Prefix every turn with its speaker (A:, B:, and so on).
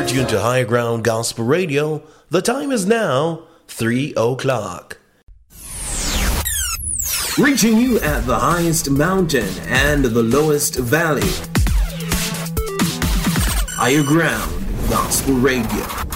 A: tuned to Higher Ground Gospel Radio. The time is now 3 o'clock. Reaching you at the highest mountain and the lowest valley. Higher Ground Gospel Radio.